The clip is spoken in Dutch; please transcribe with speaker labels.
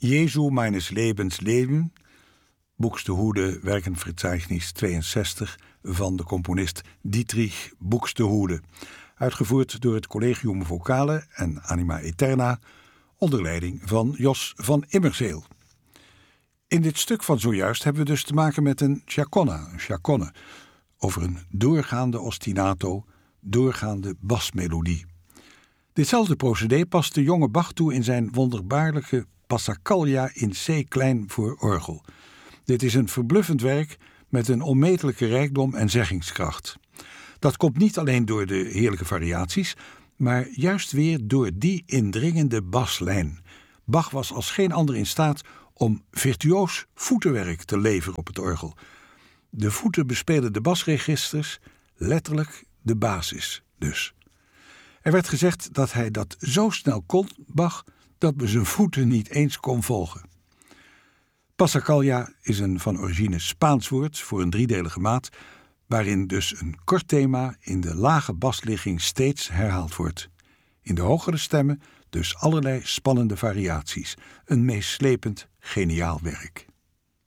Speaker 1: Jesu meines Lebens Leben, Buxtehude Werkenverzeichnis 62 van de componist Dietrich Buxtehude, uitgevoerd door het Collegium Vocale en Anima Aeterna onder leiding van Jos van Immerzeel. In dit stuk van zojuist hebben we dus te maken met een chaconne, over een doorgaande ostinato, doorgaande basmelodie. Ditzelfde procedé past de jonge Bach toe in zijn wonderbaarlijke Passacaglia in C klein voor orgel. Dit is een verbluffend werk met een onmetelijke rijkdom en zeggingskracht. Dat komt niet alleen door de heerlijke variaties, maar juist weer door die indringende baslijn. Bach was als geen ander in staat om virtuoos voetenwerk te leveren op het orgel. De voeten bespelen de basregisters, letterlijk de basis dus. Er werd gezegd dat hij dat zo snel kon, Bach, dat men zijn voeten niet eens kon volgen. Passacaglia is een van origine Spaans woord voor een driedelige maat, waarin dus een kort thema in de lage basligging steeds herhaald wordt. In de hogere stemmen dus allerlei spannende variaties. Een meeslepend, geniaal werk.